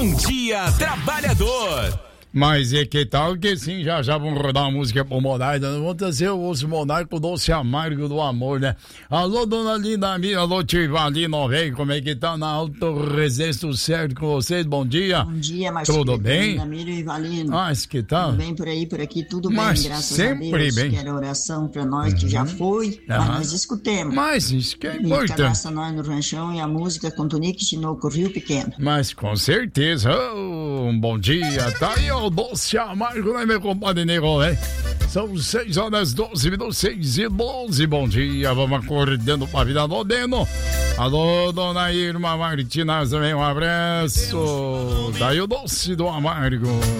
Bom dia, trabalhador. Mas e que tal que sim, já vamos rodar uma música pro Monarca. Vamos trazer o osso Monarca, o doce amargo do amor, né? Alô, dona Linda minha, alô, Tivalino, velho, como é que tá na Alto Resistência, certo com vocês? Bom dia. Bom dia, Marcelo. Tudo bem? Namiro e Valino. Mas que tal? Tudo bem por aí, por aqui, tudo Mas bem, graças sempre a Deus. bem. Quero oração pra nós, que já foi, mas nós escutemos. Mas isso que é E importante. cadastra nós no ranchão e a música com Tonique Tinoco, Rio Pequeno. Mas com certeza, um bom dia, tá aí o doce amargo, né, meu compadre Nego, né? São 6h12, 6h12, bom dia, vamos acordando pra vida do Deno. Alô, dona Irma Martins, também um abraço, daí o doce do amargo.